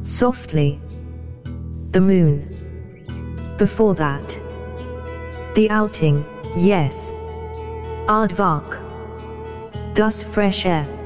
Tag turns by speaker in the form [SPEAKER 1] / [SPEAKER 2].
[SPEAKER 1] softly. The moon. Before that. The outing, yes. Aardvark. Thus fresh air.